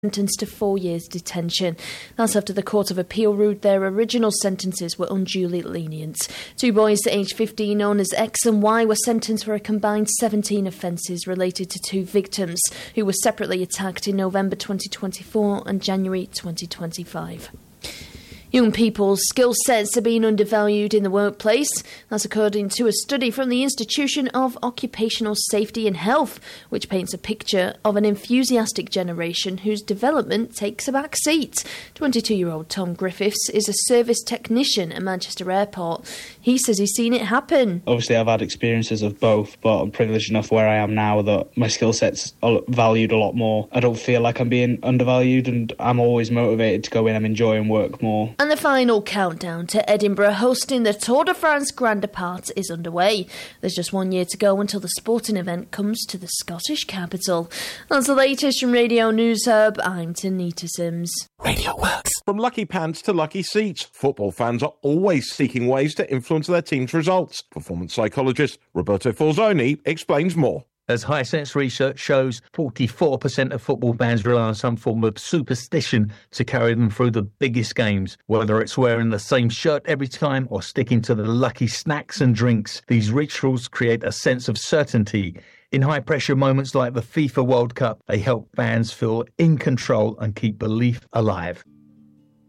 sentenced to 4 years detention. That's after the Court of Appeal ruled their original sentences were unduly lenient. Two boys aged 15 known as X and Y were sentenced for a combined 17 offences related to two victims who were separately attacked in November 2024 and January 2025. Young people's skill sets are being undervalued in the workplace. That's according to a study from the Institution of Occupational Safety and Health, which paints a picture of an enthusiastic generation whose development takes a back seat. 22-year-old Tom Griffiths is a service technician at Manchester Airport. He says he's seen it happen. Obviously, I've had experiences of both, but I'm privileged enough where I am now that my skill set's valued a lot more. I don't feel like I'm being undervalued, and I'm always motivated to go in and enjoy and work more. And the final countdown to Edinburgh hosting the Tour de France Grand Depart is underway. There's just 1 year to go until the sporting event comes to the Scottish capital. That's the latest from Radio News Hub. I'm Tanita Sims. Radio Works. From lucky pants to lucky seats, football fans are always seeking ways to influence their team's results. Performance psychologist Roberto Falzoni explains more. As Hisense research shows, 44% of football fans rely on some form of superstition to carry them through the biggest games. Whether it's wearing the same shirt every time or sticking to the lucky snacks and drinks, these rituals create a sense of certainty. In high-pressure moments like the FIFA World Cup, they help fans feel in control and keep belief alive.